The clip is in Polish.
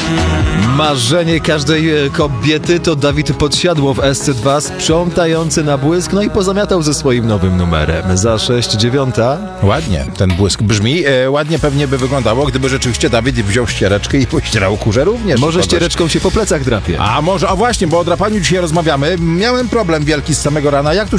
Marzenie każdej kobiety to Dawid Podsiadło w SC2, sprzątający na błysk, no i pozamiatał ze swoim nowym numerem. Za 6,9. Ładnie ten błysk brzmi. Ładnie pewnie by wyglądało, gdyby rzeczywiście Dawid wziął ściereczkę i pościerał kurze również. Może kogoś. ściereczką się po plecach drapie. A może, a właśnie, bo o drapaniu dzisiaj rozmawiamy. Miałem problem wielki z samego rana. Jak tu